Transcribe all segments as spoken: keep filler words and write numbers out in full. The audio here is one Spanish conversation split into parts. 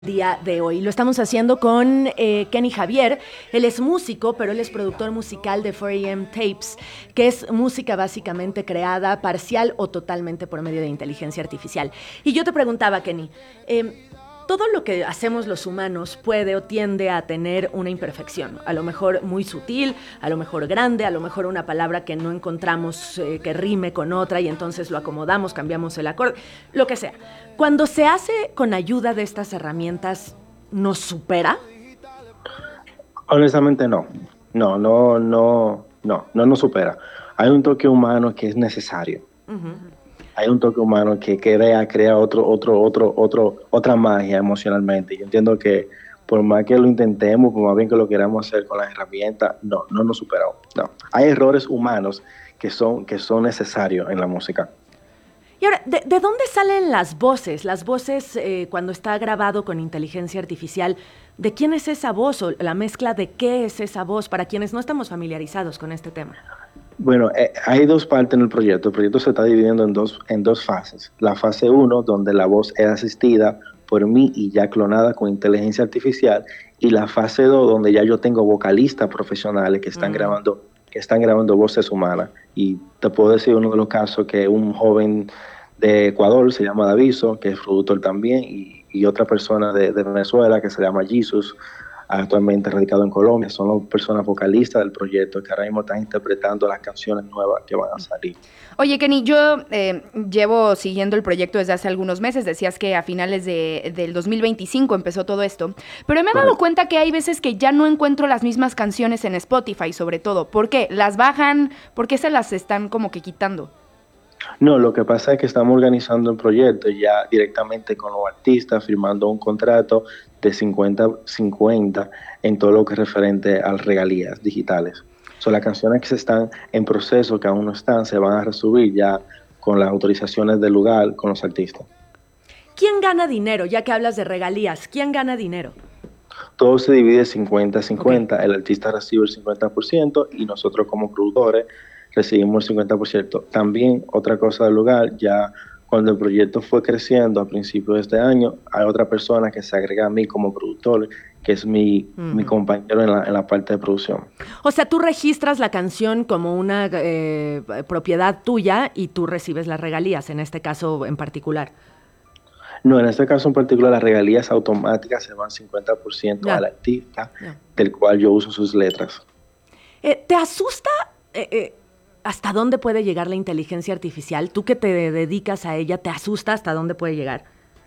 Día de hoy. Lo estamos haciendo con eh, Kenny Javier. Él es músico, pero él es productor musical de cuatro a eme Tapes, que es música básicamente creada parcial o totalmente por medio de inteligencia artificial. Y yo te preguntaba, Kenny, eh, todo lo que hacemos los humanos puede o tiende a tener una imperfección, a lo mejor muy sutil, a lo mejor grande, a lo mejor una palabra que no encontramos eh, que rime con otra y entonces lo acomodamos, cambiamos el acorde, lo que sea. Cuando se hace con ayuda de estas herramientas, ¿nos supera? Honestamente no, no, no, no, no, no nos supera. Hay un toque humano que es necesario. Uh-huh. Hay un toque humano que crea, crea otro, otro, otro, otro, otra magia emocionalmente. Yo entiendo que por más que lo intentemos, por más bien que lo queramos hacer con las herramientas, no, no nos superamos. No. Hay errores humanos que son, que son necesarios en la música. Y ahora, ¿de, de dónde salen las voces? Las voces, eh, cuando está grabado con inteligencia artificial, ¿de quién es esa voz o la mezcla de qué es esa voz para quienes no estamos familiarizados con este tema? Bueno, eh, hay dos partes en el proyecto. El proyecto se está dividiendo en dos, en dos fases. La fase uno, donde la voz es asistida por mí y ya clonada con inteligencia artificial, y la fase dos, donde ya yo tengo vocalistas profesionales que están, mm. grabando, que están grabando voces humanas. Y te puedo decir uno de los casos que un joven de Ecuador se llama Daviso, que es productor también, y, y otra persona de, de Venezuela que se llama Jesus, actualmente radicado en Colombia. Son las personas vocalistas del proyecto que ahora mismo están interpretando las canciones nuevas que van a salir. Oye, Kenny, yo eh, llevo siguiendo el proyecto desde hace algunos meses. Decías que a finales de, del dos mil veinticinco empezó todo esto, pero me he dado cuenta que hay veces que ya no encuentro las mismas canciones en Spotify, sobre todo. ¿Por qué? ¿Las bajan? ¿Por qué se las están como que quitando? No, lo que pasa es que estamos organizando el proyecto ya directamente con los artistas, firmando un contrato de cincuenta cincuenta en todo lo que es referente a las regalías digitales. Son las canciones que se están en proceso, que aún no están, se van a resubir ya con las autorizaciones del lugar, con los artistas. ¿Quién gana dinero? Ya que hablas de regalías, ¿quién gana dinero? Todo se divide cincuenta cincuenta, okay. El artista recibe el cincuenta por ciento y nosotros como productores recibimos el cincuenta por ciento. También, otra cosa del lugar, ya cuando el proyecto fue creciendo a principios de este año, hay otra persona que se agrega a mí como productor, que es mi, uh-huh. mi compañero en la, en la parte de producción. O sea, tú registras la canción como una eh, propiedad tuya y tú recibes las regalías, en este caso en particular. No, en este caso en particular las regalías automáticas se van cincuenta por ciento yeah. al artista, yeah. del cual yo uso sus letras. Eh, ¿Te asusta eh, eh, hasta dónde puede llegar la inteligencia artificial? Tú que te dedicas a ella, ¿te asusta hasta dónde puede llegar?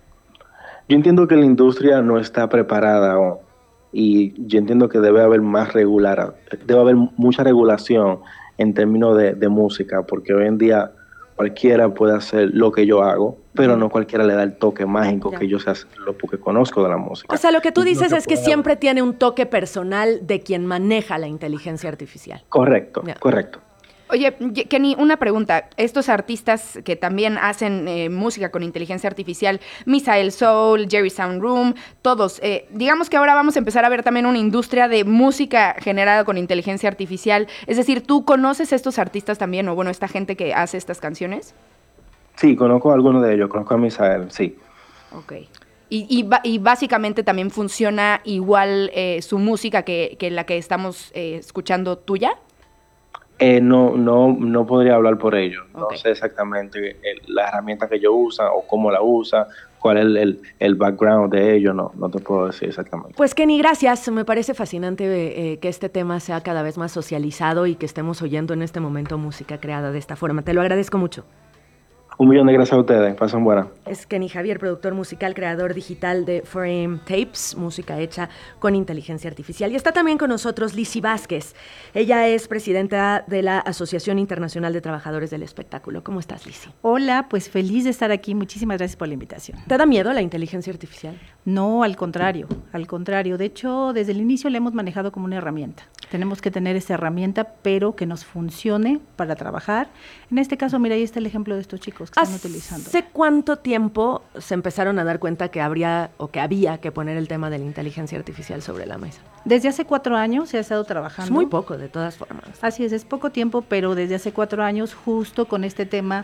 Yo entiendo que la industria no está preparada aún y yo entiendo que debe haber más regular, debe haber mucha regulación en términos de, de música, porque hoy en día cualquiera puede hacer lo que yo hago, pero no cualquiera le da el toque mágico ya. que yo sé hacerlo porque conozco de la música. O sea, lo que tú dices es que siempre tiene un toque personal de quien maneja la inteligencia artificial. Correcto, ya. correcto. Oye, Kenny, una pregunta. Estos artistas que también hacen eh, música con inteligencia artificial, Misael Soul, Jerry Sound Room, todos, eh, digamos que ahora vamos a empezar a ver también una industria de música generada con inteligencia artificial. Es decir, ¿tú conoces a estos artistas también, o bueno, esta gente que hace estas canciones? Sí, conozco a algunos de ellos, conozco a Misael, sí. Ok. Y, y, y básicamente también funciona igual eh, su música que, que la que estamos eh, escuchando tuya. Eh, no, no, no podría hablar por ellos. Okay. No sé exactamente el, la herramienta que ellos usan o cómo la usan, cuál es el, el, el background de ellos, no, no te puedo decir exactamente. Pues Kenny, gracias. Me parece fascinante eh, que este tema sea cada vez más socializado y que estemos oyendo en este momento música creada de esta forma. Te lo agradezco mucho. Un millón de gracias a ustedes, pasen buena. Es Kenny Javier, productor musical, creador digital de cuatro a eme Tapes, música hecha con inteligencia artificial. Y está también con nosotros Lizzy Vázquez. Ella es presidenta de la Asociación Internacional de Trabajadores del Espectáculo. ¿Cómo estás, Lizzy? Hola, pues feliz de estar aquí. Muchísimas gracias por la invitación. ¿Te da miedo la inteligencia artificial? No, al contrario, al contrario. De hecho, desde el inicio la hemos manejado como una herramienta. Tenemos que tener esa herramienta, pero que nos funcione para trabajar. En este caso, mira, ahí está el ejemplo de estos chicos que están utilizando. ¿Hace cuánto tiempo se empezaron a dar cuenta que habría o que había que poner el tema de la inteligencia artificial sobre la mesa? Desde hace cuatro años se ha estado trabajando. Es muy poco, de todas formas. Así es, es poco tiempo, pero desde hace cuatro años, justo con este tema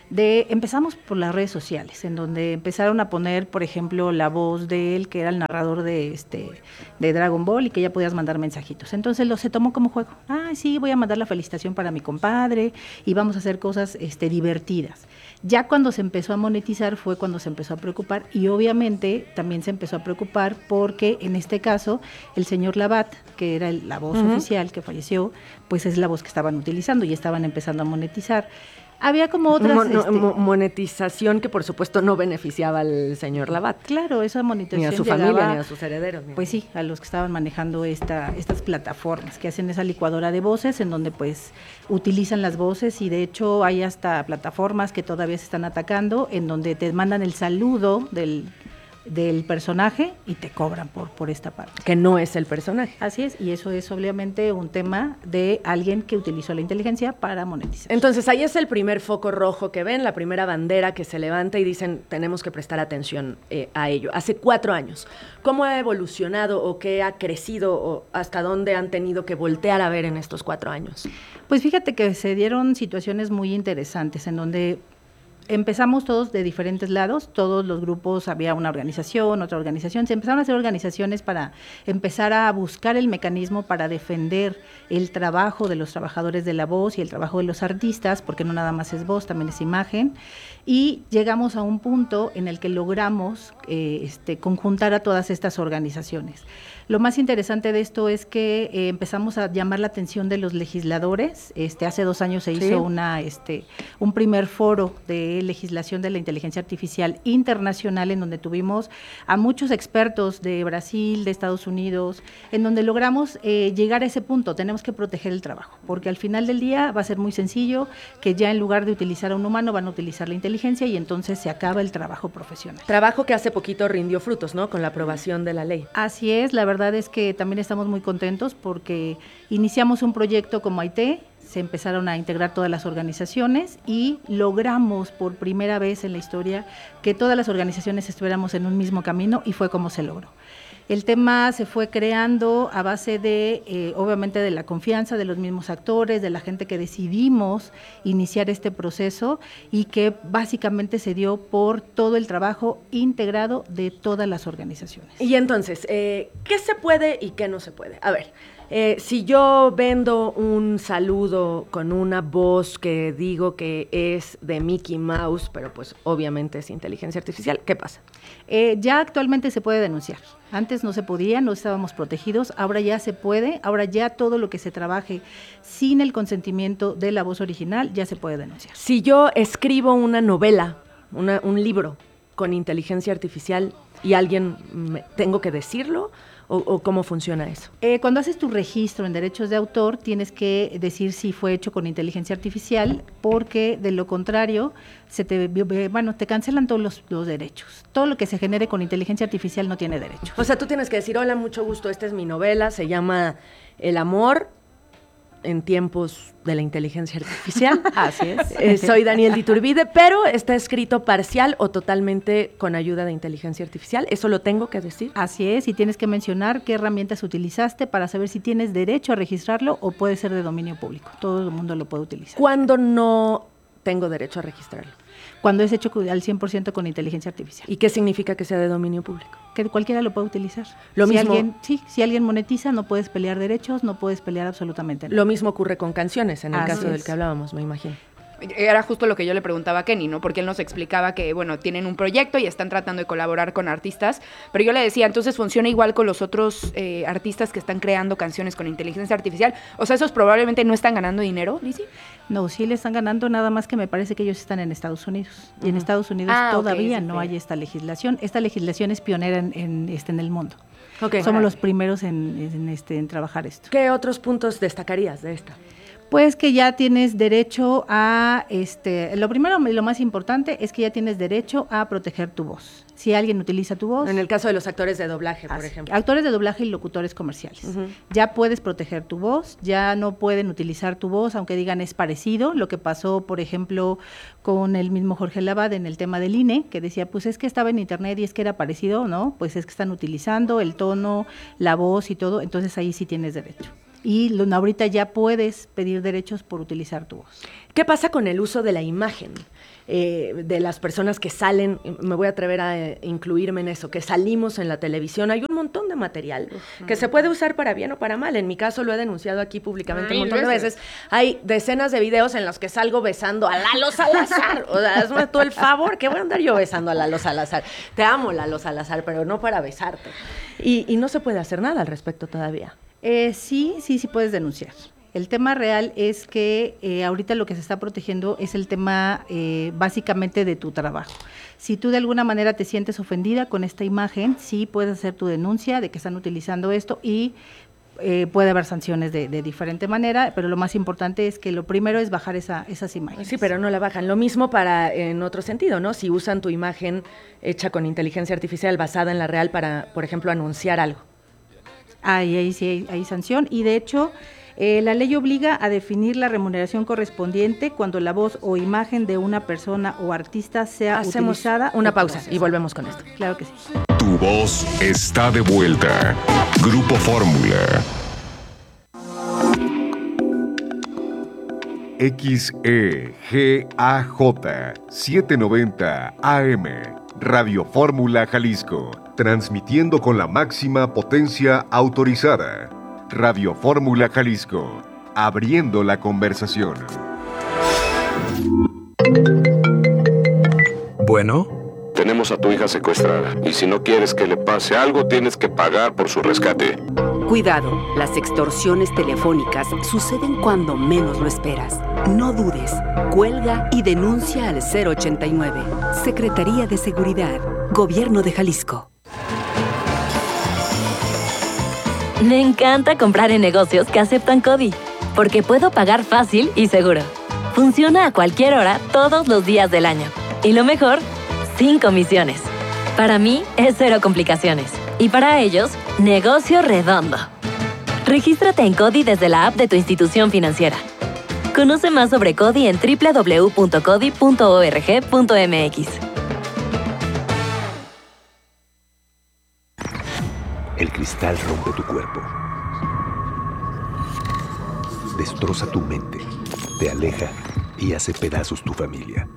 De, empezamos por las redes sociales, en donde empezaron a poner, por ejemplo, la voz de él, que era el narrador de este de Dragon Ball, y que ya podías mandar mensajitos. Entonces lo se tomó como juego. Ah, sí, voy a mandar la felicitación para mi compadre y vamos a hacer cosas este, divertidas. Ya cuando se empezó a monetizar fue cuando se empezó a preocupar, y obviamente también se empezó a preocupar porque en este caso el señor Labat, que era el, la voz uh-huh. oficial que falleció, pues es la voz que estaban utilizando y estaban empezando a monetizar. Había como otras... Mon, este, monetización que por supuesto no beneficiaba al señor Labat. Claro, esa monetización ni a su llegaba, familia, ni a sus herederos. Ni pues sí, a los que estaban manejando esta, estas plataformas, que hacen esa licuadora de voces, en donde pues utilizan las voces, y de hecho hay hasta plataformas que todavía se están atacando, en donde te mandan el saludo del... del personaje y te cobran por, por esta parte. Que no es el personaje. Así es, y eso es obviamente un tema de alguien que utilizó la inteligencia para monetizar. Entonces ahí es el primer foco rojo que ven, la primera bandera que se levanta y dicen, tenemos que prestar atención eh, a ello. Hace cuatro años, ¿cómo ha evolucionado o qué ha crecido o hasta dónde han tenido que voltear a ver en estos cuatro años? Pues fíjate que se dieron situaciones muy interesantes en donde empezamos todos de diferentes lados, todos los grupos, había una organización, otra organización, se empezaron a hacer organizaciones para empezar a buscar el mecanismo para defender el trabajo de los trabajadores de la voz y el trabajo de los artistas, porque no nada más es voz, también es imagen, y llegamos a un punto en el que logramos eh, este, conjuntar a todas estas organizaciones. Lo más interesante de esto es que eh, empezamos a llamar la atención de los legisladores. Este, hace dos años se hizo sí. una, este, un primer foro de legislación de la inteligencia artificial internacional, en donde tuvimos a muchos expertos de Brasil, de Estados Unidos, en donde logramos eh, llegar a ese punto. Tenemos que proteger el trabajo, porque al final del día va a ser muy sencillo que ya en lugar de utilizar a un humano van a utilizar la inteligencia, y entonces se acaba el trabajo profesional. Trabajo que hace poquito rindió frutos, ¿no? Con la aprobación de la ley. Así es, la verdad. La verdad es que también estamos muy contentos porque iniciamos un proyecto como A I T, se empezaron a integrar todas las organizaciones y logramos por primera vez en la historia que todas las organizaciones estuviéramos en un mismo camino, y fue como se logró. El tema se fue creando a base de, eh, obviamente, de la confianza de los mismos actores, de la gente que decidimos iniciar este proceso, y que básicamente se dio por todo el trabajo integrado de todas las organizaciones. Y entonces, eh, ¿qué se puede y qué no se puede? A ver, eh, si yo vendo un saludo con una voz que digo que es de Mickey Mouse, pero pues obviamente es inteligencia artificial, ¿qué pasa? Eh, ya actualmente se puede denunciar. Antes no se podía, no estábamos protegidos, ahora ya se puede, ahora ya todo lo que se trabaje sin el consentimiento de la voz original ya se puede denunciar. Si yo escribo una novela, una, un libro con inteligencia artificial y alguien, me, ¿tengo que decirlo? ¿O, o cómo funciona eso? Eh, cuando haces tu registro en derechos de autor, tienes que decir si fue hecho con inteligencia artificial, porque de lo contrario, se te, bueno, te cancelan todos los, los derechos. Todo lo que se genere con inteligencia artificial no tiene derechos. O sea, tú tienes que decir, hola, mucho gusto, esta es mi novela, se llama El amor en tiempos de la inteligencia artificial. Así es. Eh, soy Daniel de Iturbide, pero está escrito parcial o totalmente con ayuda de inteligencia artificial. ¿Eso lo tengo que decir? Así es, y tienes que mencionar qué herramientas utilizaste para saber si tienes derecho a registrarlo o puede ser de dominio público. Todo el mundo lo puede utilizar. ¿Cuándo no tengo derecho a registrarlo? Cuando es hecho al cien por ciento con inteligencia artificial. ¿Y qué significa que sea de dominio público? Que cualquiera lo puede utilizar. Lo si mismo, alguien, sí, si alguien monetiza, no puedes pelear derechos, no puedes pelear absolutamente nada. Lo mismo ocurre con canciones, en el Así caso es. del que hablábamos, me imagino. Era justo lo que yo le preguntaba a Kenny, ¿no? Porque él nos explicaba que, bueno, tienen un proyecto y están tratando de colaborar con artistas, pero yo le decía, entonces funciona igual con los otros eh, artistas que están creando canciones con inteligencia artificial. O sea, esos probablemente no están ganando dinero, Lizzy. No, sí le están ganando, nada más que me parece que ellos están en Estados Unidos. Y uh-huh. en Estados Unidos ah, todavía okay, sí, no sí. hay esta legislación. Esta legislación es pionera en, en, este, en el mundo. Okay. Somos los primeros en, en, este, en trabajar esto. ¿Qué otros puntos destacarías de esta? Pues que ya tienes derecho a, este, lo primero y lo más importante es que ya tienes derecho a proteger tu voz. Si alguien utiliza tu voz. En el caso de los actores de doblaje, por así, ejemplo. Actores de doblaje y locutores comerciales. Uh-huh. Ya puedes proteger tu voz, ya no pueden utilizar tu voz, aunque digan es parecido. Lo que pasó, por ejemplo, con el mismo Jorge Labat en el tema del I N E, que decía, pues es que estaba en internet y es que era parecido, ¿no? Pues es que están utilizando el tono, la voz y todo, entonces ahí sí tienes derecho. y lo, ahorita ya puedes pedir derechos por utilizar tu voz. ¿Qué pasa con el uso de la imagen? Eh, de las personas que salen, me voy a atrever a eh, incluirme en eso, que salimos en la televisión, hay un montón de material uh-huh. que se puede usar para bien o para mal. En mi caso lo he denunciado aquí públicamente Ay, un montón de veces. Hay decenas de videos en los que salgo besando a Lalo Salazar. O sea, hazme tú el favor, ¿qué voy a andar yo besando a Lalo Salazar? Te amo, Lalo Salazar, pero no para besarte. Y, y no se puede hacer nada al respecto todavía. Eh, sí, sí, sí puedes denunciar. El tema real es que eh, ahorita lo que se está protegiendo es el tema eh, básicamente de tu trabajo. Si tú de alguna manera te sientes ofendida con esta imagen, sí puedes hacer tu denuncia de que están utilizando esto y eh, puede haber sanciones de, de diferente manera, pero lo más importante es que lo primero es bajar esa, esas imágenes. Sí, pero no la bajan. Lo mismo para en otro sentido, ¿no? Si usan tu imagen hecha con inteligencia artificial basada en la real para, por ejemplo, anunciar algo. Ahí, ahí sí hay, hay sanción y de hecho... Eh, la ley obliga a definir la remuneración correspondiente cuando la voz o imagen de una persona o artista sea Hacemos utilizada. Una pausa y volvemos con esto. Claro que sí. Tu voz está de vuelta. Grupo Fórmula. X E G A J setecientos noventa A M. Radio Fórmula Jalisco. Transmitiendo con la máxima potencia autorizada. Radio Fórmula Jalisco, abriendo la conversación. Bueno. Tenemos a tu hija secuestrada y si no quieres que le pase algo, tienes que pagar por su rescate. Cuidado, las extorsiones telefónicas suceden cuando menos lo esperas. No dudes, cuelga y denuncia al cero ochenta y nueve. Secretaría de Seguridad, Gobierno de Jalisco. Me encanta comprar en negocios que aceptan CODI, porque puedo pagar fácil y seguro. Funciona a cualquier hora, todos los días del año. Y lo mejor, sin comisiones. Para mí, es cero complicaciones. Y para ellos, negocio redondo. Regístrate en CODI desde la app de tu institución financiera. Conoce más sobre CODI en doble u doble u doble u punto codi punto org punto m x. El cristal rompe tu cuerpo, destroza tu mente, te aleja y hace pedazos tu familia.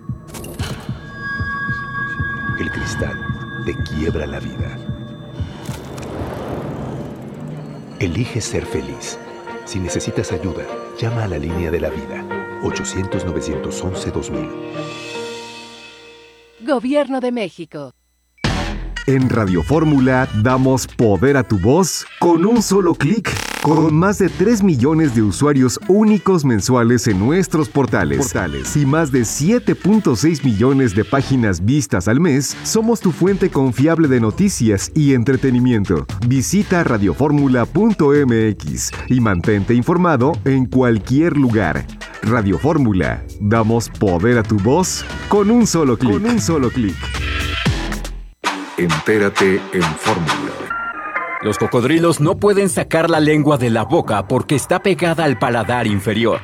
El cristal te quiebra la vida. Elige ser feliz. Si necesitas ayuda, llama a la línea de la vida, ochocientos, novecientos once, dos mil. Gobierno de México. En Radio Fórmula damos poder a tu voz con un solo clic. Con más de tres millones de usuarios únicos mensuales en nuestros portales, portales y más de siete punto seis millones de páginas vistas al mes, somos tu fuente confiable de noticias y entretenimiento. Visita radio fórmula punto m x y mantente informado en cualquier lugar. Radio Fórmula, damos poder a tu voz con un solo clic. Con un solo clic. Entérate en Fórmula. Los cocodrilos no pueden sacar la lengua de la boca porque está pegada al paladar inferior.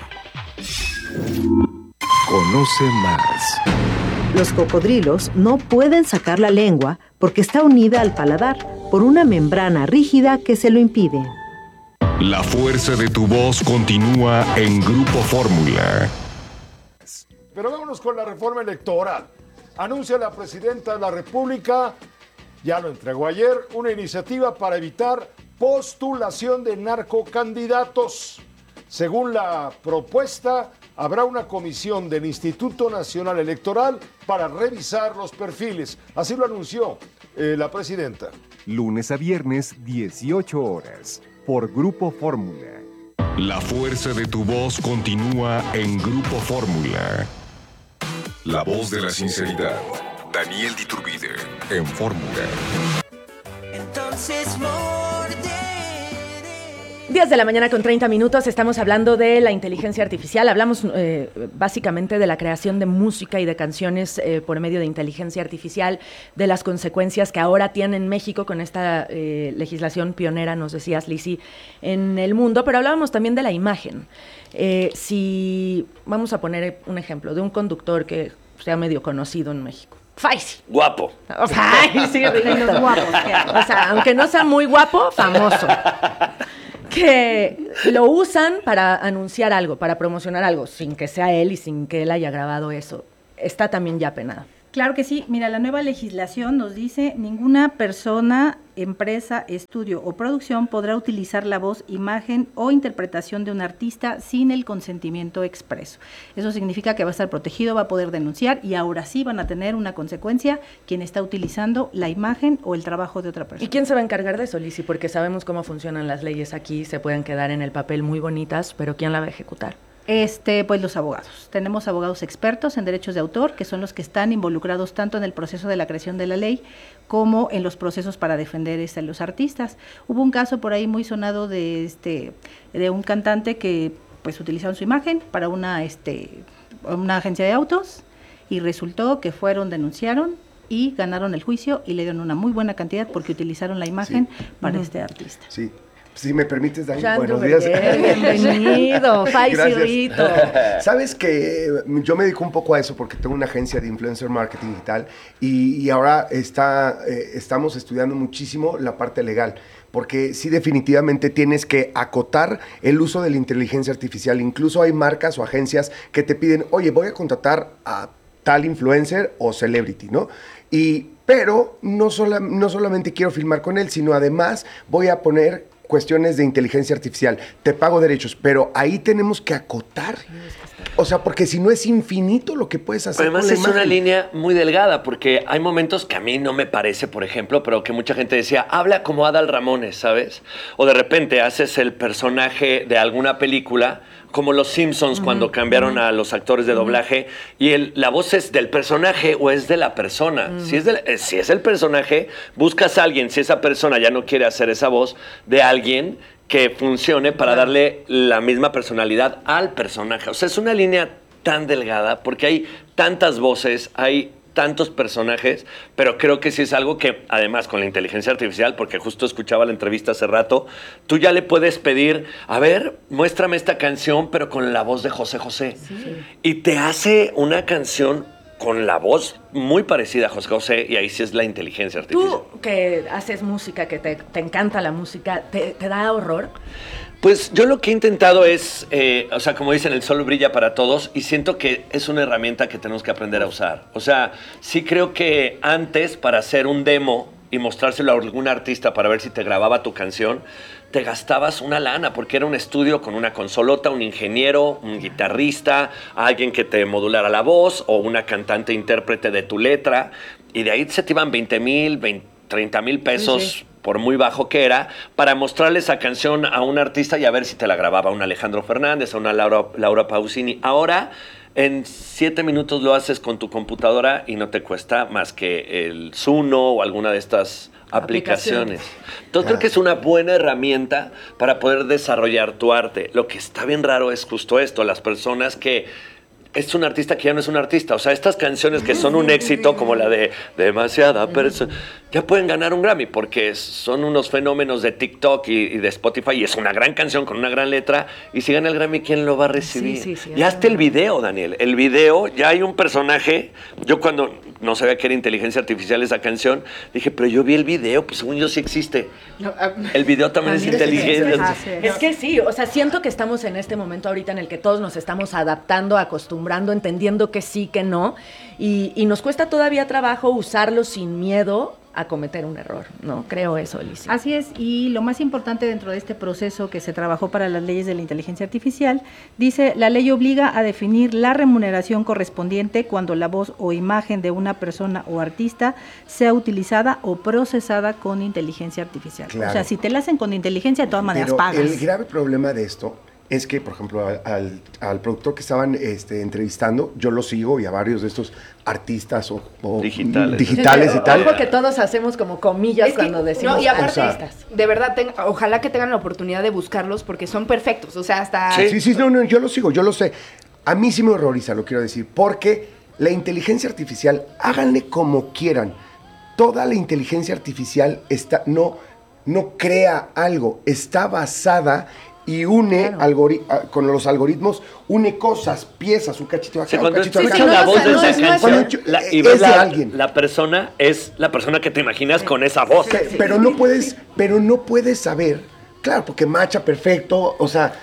Conoce más. Los cocodrilos no pueden sacar la lengua porque está unida al paladar por una membrana rígida que se lo impide. La fuerza de tu voz continúa en Grupo Fórmula. Pero vámonos con la reforma electoral. Anuncia la presidenta de la República, ya lo entregó ayer, una iniciativa para evitar postulación de narcocandidatos. Según la propuesta, habrá una comisión del Instituto Nacional Electoral para revisar los perfiles. Así lo anunció eh, la presidenta. Lunes a viernes, dieciocho horas, por Grupo Fórmula. La fuerza de tu voz continúa en Grupo Fórmula. La voz de la sinceridad. Daniel Diturbide, en Fórmula. Entonces, diez de la mañana con treinta minutos, estamos hablando de la inteligencia artificial. Hablamos eh, básicamente de la creación de música y de canciones eh, por medio de inteligencia artificial, de las consecuencias que ahora tiene en México con esta eh, legislación pionera, nos decías, Lizzy, en el mundo, pero hablábamos también de la imagen. Eh, si vamos a poner un ejemplo de un conductor que sea medio conocido en México. Faisy. Guapo. O sea, ay, sí, los guapos. O sea, aunque no sea muy guapo, famoso. Que lo usan para anunciar algo, para promocionar algo, sin que sea él y sin que él haya grabado eso. Está también ya penado. Claro que sí. Mira, la nueva legislación nos dice ninguna persona, empresa, estudio o producción podrá utilizar la voz, imagen o interpretación de un artista sin el consentimiento expreso. Eso significa que va a estar protegido, va a poder denunciar y ahora sí van a tener una consecuencia quien está utilizando la imagen o el trabajo de otra persona. ¿Y quién se va a encargar de eso, Lizzy? Porque sabemos cómo funcionan las leyes aquí, se pueden quedar en el papel muy bonitas, pero ¿quién la va a ejecutar? Este, pues los abogados. Tenemos abogados expertos en derechos de autor, que son los que están involucrados tanto en el proceso de la creación de la ley como en los procesos para defender este, a los artistas. Hubo un caso por ahí muy sonado de este de un cantante que pues utilizaron su imagen para una este una agencia de autos y resultó que fueron, denunciaron y ganaron el juicio y le dieron una muy buena cantidad porque utilizaron la imagen sí. para uh-huh. este artista. Sí. Si me permites, Dani, Sandro buenos días. Bienvenido, Faisirrito. Sabes que yo me dedico un poco a eso porque tengo una agencia de influencer marketing digital y, y ahora está, eh, estamos estudiando muchísimo la parte legal. Porque sí, definitivamente tienes que acotar el uso de la inteligencia artificial. Incluso hay marcas o agencias que te piden, oye, voy a contratar a tal influencer o celebrity, ¿no? Y, pero no, sola, no solamente quiero filmar con él, sino además voy a poner cuestiones de inteligencia artificial, te pago derechos, pero ahí tenemos que acotar. O sea, porque si no es infinito lo que puedes hacer. Pero además con la es imagen. Una línea muy delgada, porque hay momentos que a mí no me parece, por ejemplo, pero que mucha gente decía, habla como Adal Ramones, ¿sabes? O de repente haces el personaje de alguna película, como los Simpsons uh-huh. cuando cambiaron uh-huh. a los actores de doblaje, uh-huh. y el, la voz es del personaje o es de la persona. Uh-huh. Si, es del, eh, si es el personaje, buscas a alguien, si esa persona ya no quiere hacer esa voz, de alguien que funcione para uh-huh. darle la misma personalidad al personaje. O sea, es una línea tan delgada porque hay tantas voces, hay tantos personajes, pero creo que sí es algo que, además, con la inteligencia artificial, porque justo escuchaba la entrevista hace rato, tú ya le puedes pedir, a ver, muéstrame esta canción, pero con la voz de José José. Sí. Y te hace una canción con la voz muy parecida a José José, y ahí sí es la inteligencia artificial. Tú que haces música, que te, te encanta la música, ¿te, te da horror? Pues yo lo que he intentado es, eh, o sea, como dicen, el sol brilla para todos y siento que es una herramienta que tenemos que aprender a usar. O sea, sí creo que antes para hacer un demo y mostrárselo a algún artista para ver si te grababa tu canción, te gastabas una lana porque era un estudio con una consolota, un ingeniero, un guitarrista, alguien que te modulara la voz o una cantante intérprete de tu letra y de ahí se te iban veinte mil, treinta mil pesos. Sí, sí. Por muy bajo que era, para mostrarle esa canción a un artista y a ver si te la grababa un Alejandro Fernández, a una Laura, Laura Pausini. Ahora, en siete minutos lo haces con tu computadora y no te cuesta más que el Zuno o alguna de estas aplicaciones. Entonces claro. creo que es una buena herramienta para poder desarrollar tu arte. Lo que está bien raro es justo esto, las personas que... Es un artista que ya no es un artista. O sea, estas canciones que son un éxito, como la de Demasiada Persona, ya pueden ganar un Grammy porque son unos fenómenos de TikTok y, y de Spotify y es una gran canción con una gran letra. Y si gana el Grammy, ¿quién lo va a recibir? Sí, sí, sí, ya hasta el video, Daniel. El video, ya hay un personaje. Yo cuando no sabía que era inteligencia artificial esa canción, dije, pero yo vi el video, pues según yo sí existe. No, um, el video también, también es inteligencia. Es, es, es que sí, o sea, siento que estamos en este momento ahorita en el que todos nos estamos adaptando, acostumbrando, entendiendo que sí, que no, y, y nos cuesta todavía trabajo usarlo sin miedo a cometer un error, ¿no? Creo eso, Alicia. Así es, y lo más importante dentro de este proceso que se trabajó para las leyes de la inteligencia artificial, dice, la ley obliga a definir la remuneración correspondiente cuando la voz o imagen de una persona o artista sea utilizada o procesada con inteligencia artificial. Claro. O sea, si te la hacen con inteligencia, de todas maneras Pero pagas. El grave problema de esto es que, por ejemplo, al, al productor que estaban este, entrevistando, yo lo sigo y a varios de estos artistas o, o digitales, digitales sí, y tal. Ojo que todos hacemos como comillas es que, cuando decimos no, y aparte, artistas. De verdad, ten, ojalá que tengan la oportunidad de buscarlos porque son perfectos. O sea, hasta... Sí, sí, sí, no, no, yo lo sigo, yo lo sé. A mí sí me horroriza, lo quiero decir, porque la inteligencia artificial, háganle como quieran. Toda la inteligencia artificial está, no, no crea algo, está basada y une claro. algori- con los algoritmos, une cosas, piezas, un cachito acá, sí, un cachito acá. acá. Sí, la voz de esa no canción la, y ves la, alguien. La persona es la persona que te imaginas sí. con esa voz. Pero, pero no puedes, pero no puedes saber claro, porque macha perfecto, o sea,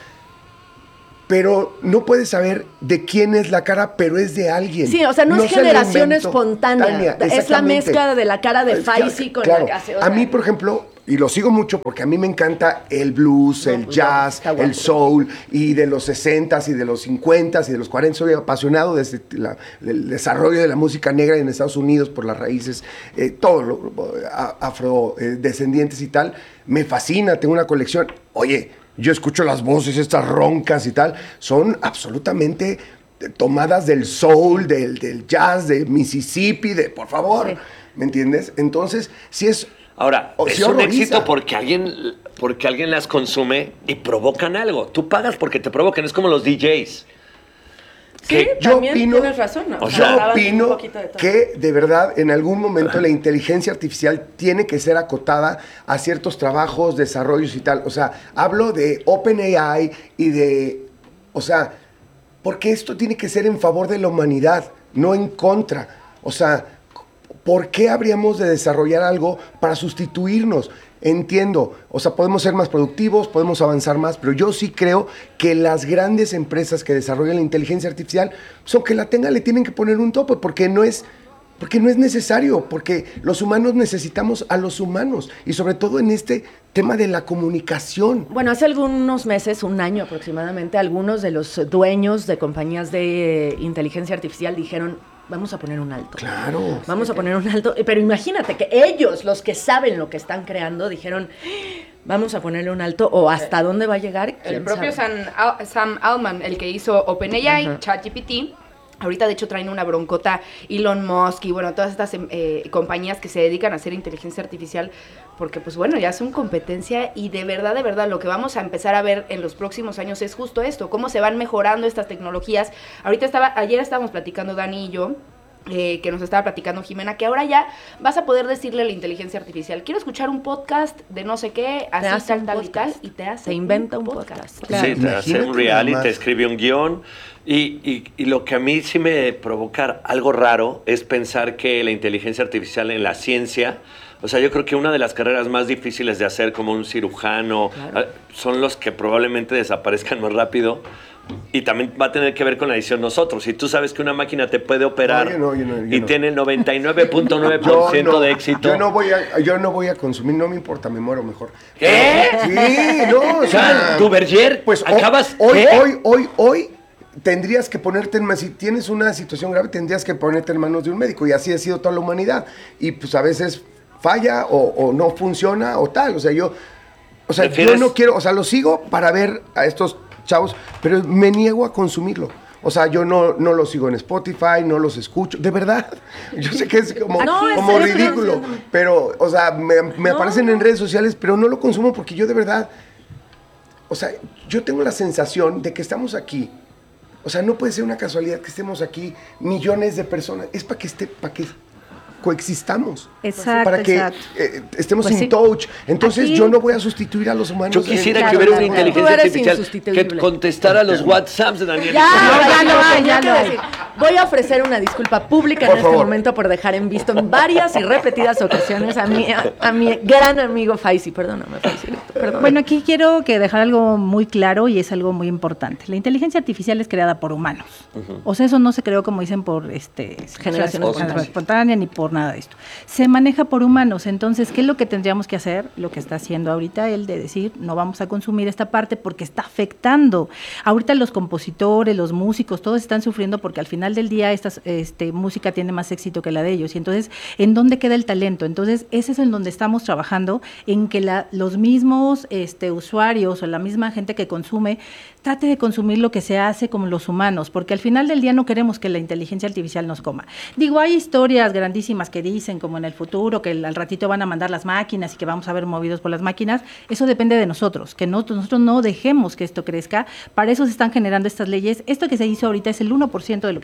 pero no puedes saber de quién es la cara, pero es de alguien. Sí, o sea, no, no es generación espontánea, Tania, es la mezcla de la cara de Faisy con claro. la que hace. O sea, a mí, por ejemplo, y lo sigo mucho porque a mí me encanta el blues, no, el pues jazz, no, el soul, y de los sesentas y de los cincuentas y de los cuarenta. Soy apasionado desde la, el desarrollo de la música negra en Estados Unidos por las raíces, eh, todo lo afrodescendientes y tal. Me fascina, tengo una colección. Oye, yo escucho las voces, estas roncas y tal, son absolutamente tomadas del soul, del, del jazz, de Mississippi, de por favor, sí. ¿Me entiendes? Entonces, si es... Ahora, es un éxito porque alguien, porque alguien las consume y provocan algo. Tú pagas porque te provocan, es como los D Js. Sí, que yo opino, tienes razón, ¿no? O sea, yo opino de que de verdad en algún momento la inteligencia artificial tiene que ser acotada a ciertos trabajos, desarrollos y tal. O sea, hablo de OpenAI y de, o sea, porque esto tiene que ser en favor de la humanidad, no en contra. O sea, ¿por qué habríamos de desarrollar algo para sustituirnos? Entiendo, o sea, podemos ser más productivos, podemos avanzar más, pero yo sí creo que las grandes empresas que desarrollan la inteligencia artificial, son que la tengan, le tienen que poner un tope, porque no es, porque no es necesario, porque los humanos necesitamos a los humanos, y sobre todo en este tema de la comunicación. Bueno, hace algunos meses, un año aproximadamente, algunos de los dueños de compañías de inteligencia artificial dijeron: vamos a poner un alto. Claro. Vamos a poner un alto. Pero imagínate que ellos, los que saben lo que están creando, dijeron: vamos a ponerle un alto, o hasta dónde va a llegar. El propio Sam, Sam Altman, el que hizo OpenAI, uh-huh. ChatGPT, ahorita de hecho traen una broncota Elon Musk y bueno, todas estas eh, compañías que se dedican a hacer inteligencia artificial, porque pues bueno, ya son competencia y de verdad, de verdad, lo que vamos a empezar a ver en los próximos años es justo esto, cómo se van mejorando estas tecnologías. Ahorita estaba, ayer estábamos platicando Dani y yo, Eh, que nos estaba platicando Jimena, que ahora ya vas a poder decirle a la inteligencia artificial: quiero escuchar un podcast de no sé qué, así tal, tal y tal, y te hace te inventa un podcast. podcast. Claro. Sí, te hace un reality, te escribe un guión, y, y, y lo que a mí sí me provoca algo raro es pensar que la inteligencia artificial en la ciencia, o sea, yo creo que una de las carreras más difíciles de hacer, como un cirujano, claro, son los que probablemente desaparezcan más rápido. Y también va a tener que ver con la edición nosotros. Si tú sabes que una máquina te puede operar, no, yo no, yo no, yo y no. tiene el noventa y nueve punto nueve por ciento no, de éxito. Yo no, voy a, yo no voy a consumir, no me importa, me muero mejor. ¿Qué? Sí, no. O sea, ¿Tu Berger? Pues acabas. Hoy, ¿qué? hoy, hoy, hoy tendrías que ponerte en manos, si tienes una situación grave, tendrías que ponerte en manos de un médico. Y así ha sido toda la humanidad. Y pues a veces falla o, o no funciona o tal. O sea, yo, o sea, yo no quiero, o sea, lo sigo para ver a estos chavos, pero me niego a consumirlo. O sea, yo no, no los sigo en Spotify, no los escucho, de verdad. Yo sé que es como, no, como es ridículo, no, pero, o sea, me, me no, aparecen no. en redes sociales, pero no lo consumo porque yo de verdad, o sea, yo tengo la sensación de que estamos aquí. O sea, no puede ser una casualidad que estemos aquí millones de personas. Es para que esté, para que coexistamos. Exacto, para que exacto. Eh, estemos pues in sí. touch. Entonces Aquí, yo no voy a sustituir a los humanos. Yo quisiera claro, que hubiera claro, una claro. inteligencia artificial que contestara los WhatsApps de Daniel. Ya, ya lo hay, ya lo hay. Voy a ofrecer una disculpa pública Por en favor. este momento por dejar en visto en varias y repetidas ocasiones a mi, a, a mi gran amigo Faisy. Perdóname, Faisy. Perdóname. Bueno, aquí quiero que dejar algo muy claro y es algo muy importante. La inteligencia artificial es creada por humanos. Uh-huh. O sea, eso no se creó, como dicen, por este generación espontánea. espontánea ni por nada de esto. Se maneja por humanos. Entonces, ¿qué es lo que tendríamos que hacer? Lo que está haciendo ahorita él de decir, no vamos a consumir esta parte porque está afectando. Ahorita los compositores, los músicos, todos están sufriendo porque al final del día esta este, música tiene más éxito que la de ellos. Y entonces, ¿en dónde queda el talento? Entonces, ese es en donde estamos trabajando, en que la, los mismos este, usuarios o la misma gente que consume trate de consumir lo que se hace como los humanos, porque al final del día no queremos que la inteligencia artificial nos coma. Digo, hay historias grandísimas que dicen, como en el futuro, que al ratito van a mandar las máquinas y que vamos a ver movidos por las máquinas. Eso depende de nosotros, que no, nosotros no dejemos que esto crezca. Para eso se están generando estas leyes. Esto que se hizo ahorita es el uno por ciento de lo que se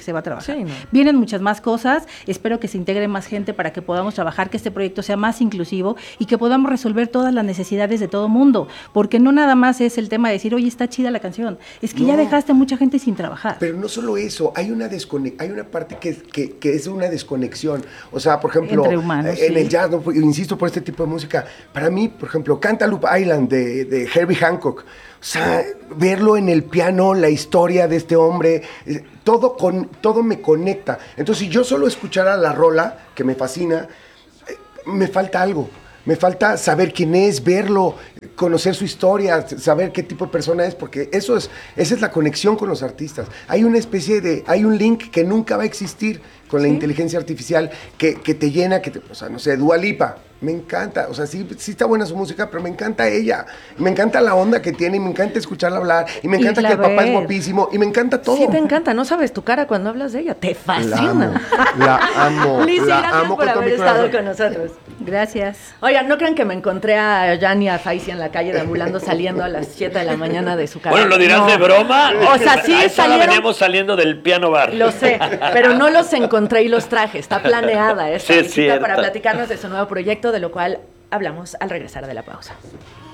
se va a trabajar. Sí, no. Vienen muchas más cosas, espero que se integre más gente para que podamos trabajar, que este proyecto sea más inclusivo y que podamos resolver todas las necesidades de todo mundo, porque no nada más es el tema de decir, oye, está chida la canción, es que No. ya dejaste a mucha gente sin trabajar. Pero no solo eso, hay una, descone- hay una parte que, que, que es una desconexión. O sea, por ejemplo, Entre humanos, en sí. el jazz, ¿no? insisto por este tipo de música, para mí, por ejemplo, Cantaloupe Island de, de Herbie Hancock, o sea, verlo en el piano, la historia de este hombre, eh, todo, con, todo me conecta. Entonces, si yo solo escuchara la rola, que me fascina, eh, me falta algo. Me falta saber quién es, verlo, conocer su historia, saber qué tipo de persona es, porque eso es, esa es la conexión con los artistas. Hay una especie de, hay un link que nunca va a existir con la ¿Sí? inteligencia artificial que, que te llena, que te, o sea, no sé, Dua Lipa, me encanta, o sea, sí, sí está buena su música, pero me encanta ella, me encanta la onda que tiene, y me encanta escucharla hablar, y me encanta Irla que el papá es ver. guapísimo, y me encanta todo. Sí, te encanta, no sabes tu cara cuando hablas de ella, te La amo, fascina. la amo, Lizzy, la gracias amo por con todo haber mi estado corazón. con nosotros. Gracias. Oigan, no crean que me encontré a Jan y a Faisy en la calle deambulando saliendo a las siete de la mañana de su casa. Bueno, ¿lo dirás No. de broma? O sea, sí A esa hora salieron. veníamos saliendo del piano bar. Lo sé, pero no los encontré y los traje. Está planeada esta Sí, es visita para cierto. platicarnos de su nuevo proyecto, de lo cual hablamos al regresar de la pausa.